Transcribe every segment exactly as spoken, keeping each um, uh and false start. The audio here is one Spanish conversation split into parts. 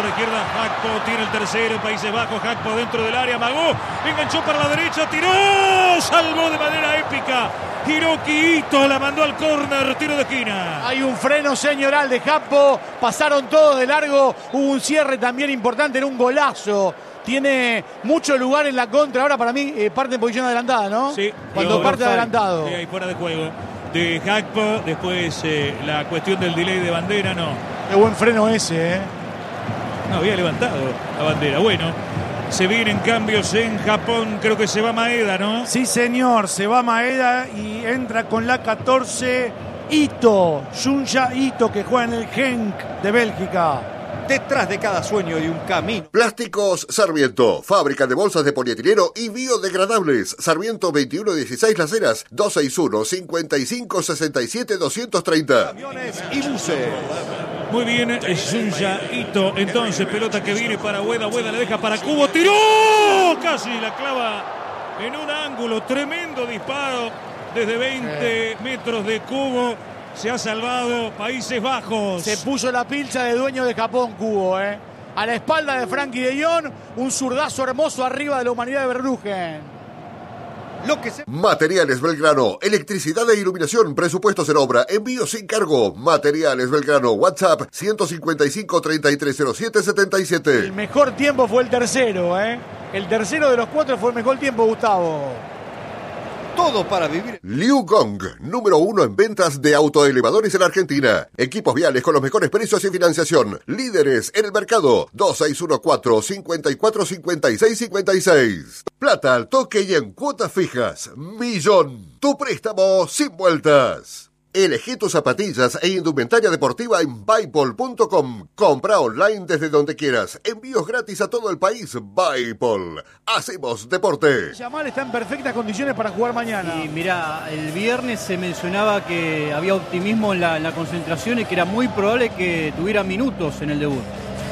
la izquierda, Gakpo tiene el tercero, Países Bajos, Gakpo dentro del área, amagó, enganchó para la derecha, tiró, salvó de manera épica. Hiroki Ito la mandó al córner, tiro de esquina. Hay un freno señoral de Gakpo, pasaron todos de largo, hubo un cierre también importante en un golazo. Tiene mucho lugar en la contra, ahora para mí eh, parte en posición adelantada, ¿no? Sí. Cuando Digo, parte adelantado. Sí, ahí fuera de juego de Gakpo, después eh, la cuestión del delay de bandera, no. Qué buen freno ese, ¿eh? No había levantado la bandera, bueno. Se vienen cambios en Japón, creo que se va Maeda, ¿no? Sí, señor, se va Maeda y entra con la catorce Ito, Junya Ito, que juega en el Genk de Bélgica. Detrás de cada sueño y un camino. Plásticos Sarmiento, fábrica de bolsas de polietileno y biodegradables. Sarmiento veintiuno dieciséis Las Heras, dos seis uno, cinco cinco, seis siete, dos tres cero. Camiones y buses. Muy bien, Junya Ito. Entonces, pelota que viene para Ueda. Ueda le deja para Kubo. ¡Tiró! Casi la clava en un ángulo. Tremendo disparo desde veinte metros de Kubo. Se ha salvado Países Bajos. Se puso la pilcha de dueño de Japón, Kubo, ¿eh? A la espalda de Frankie de Jong, un zurdazo hermoso arriba de la humanidad de Verbruggen. Lo que se... Materiales Belgrano, electricidad e iluminación, presupuestos en obra, envío sin cargo. Materiales Belgrano, WhatsApp ciento cincuenta y cinco, treinta y tres cero siete, setenta y siete. El mejor tiempo fue el tercero, ¿eh? El tercero de los cuatro fue el mejor tiempo, Gustavo. Todo para vivir. Liu Gong, número uno en ventas de autoelevadores en Argentina. Equipos viales con los mejores precios y financiación. Líderes en el mercado. dos seis uno cuatro, cinco cuatro, cinco seis cinco seis. Plata al toque y en cuotas fijas. Millón. Tu préstamo sin vueltas. Elegí tus zapatillas e indumentaria deportiva en Buypol punto com. Compra online desde donde quieras. Envíos gratis a todo el país. Buypol. Hacemos deporte. Yamal está en perfectas condiciones para jugar mañana. Y mirá, el viernes se mencionaba que había optimismo en la, en la concentración y que era muy probable que tuviera minutos en el debut.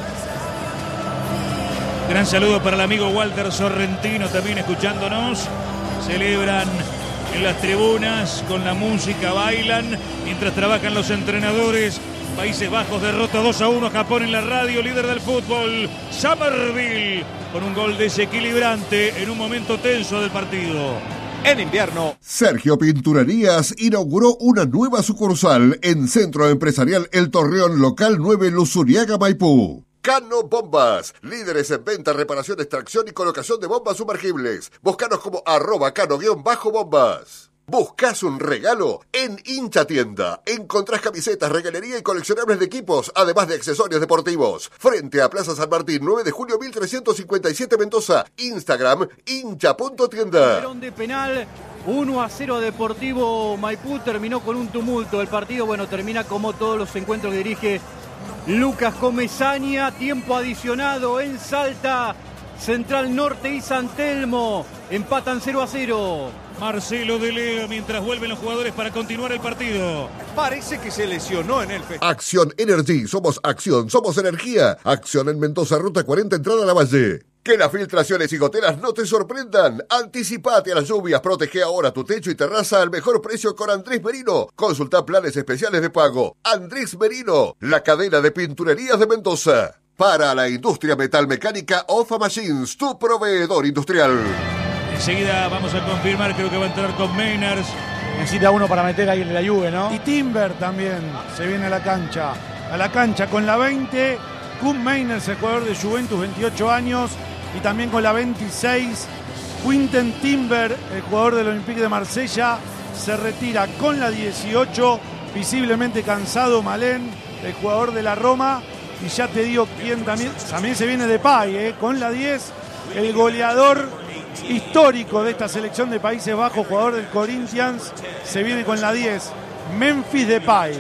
Gran saludo para el amigo Walter Sorrentino también escuchándonos. Celebran en las tribunas, con la música, bailan, mientras trabajan los entrenadores. Países Bajos derrota dos a uno a Japón en la radio, líder del fútbol, Summerville, con un gol desequilibrante en un momento tenso del partido. En invierno, Sergio Pinturerías inauguró una nueva sucursal en Centro Empresarial El Torreón, local nueve, Luzuriaga, Maipú. Cano Bombas, líderes en venta, reparación, extracción y colocación de bombas sumergibles. Búscanos como arroba cano-bombas. ¿Buscas un regalo? En Hincha Tienda. Encontrás camisetas, regalería y coleccionables de equipos, además de accesorios deportivos. Frente a Plaza San Martín, nueve de julio mil trescientos cincuenta y siete, Mendoza. Instagram, hincha punto tienda. Perón de penal, uno a cero Deportivo Maipú, terminó con un tumulto. El partido, bueno, termina como todos los encuentros que dirige Lucas Comesaña. Tiempo adicionado en Salta, Central Norte y San Telmo empatan cero a cero. Marcelo de Leo mientras vuelven los jugadores para continuar el partido. Parece que se lesionó en el festejo. Acción Energy, somos acción, somos energía. Acción en Mendoza, ruta cuarenta, entrada a la Valle. Que las filtraciones y goteras no te sorprendan. Anticipate a las lluvias, protege ahora tu techo y terraza al mejor precio con Andrés Merino. Consulta planes especiales de pago. Andrés Merino, la cadena de pinturerías de Mendoza. Para la industria metalmecánica, Ofa Machines, tu proveedor industrial. Enseguida vamos a confirmar, creo que va a entrar con Maynards. Necesita uno para meter ahí en la Juve, ¿no? Y Timber también se viene a la cancha. A la cancha con la veinte, Koen Maynards, el jugador de Juventus, veintiocho años. Y también con la veintiséis, Quinten Timber, el jugador del Olympique de Marsella, se retira con la dieciocho. Visiblemente cansado Malén, el jugador de la Roma. Y ya te digo quién también. También se viene Depay, ¿eh? Con la diez, el goleador histórico de esta selección de Países Bajos, jugador del Corinthians, se viene con la diez, Memphis Depay.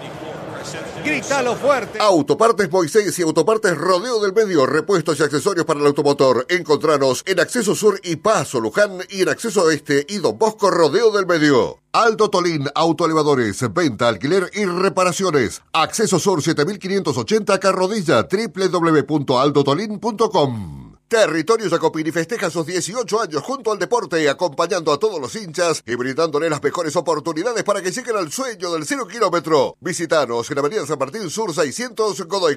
Grítalo fuerte. Autopartes Moisés y Autopartes Rodeo del Medio, repuestos y accesorios para el automotor. Encontranos en Acceso Sur y Paso Luján y en Acceso Este y Don Bosco Rodeo del Medio. Aldo Tolín, autoelevadores, venta, alquiler y reparaciones. Acceso Sur siete mil quinientos ochenta, Carrodilla, doble u doble u doble u punto aldo tolín punto com. Territorio Jacopini festeja sus dieciocho años junto al deporte, acompañando a todos los hinchas y brindándole las mejores oportunidades para que lleguen al sueño del cero kilómetro. Visitanos en Avenida San Martín Sur seiscientos, Godoy